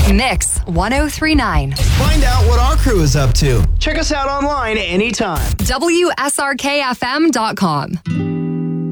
Mix 1039. Find out what our crew is up to. Check us out online anytime. WSRKFM.com.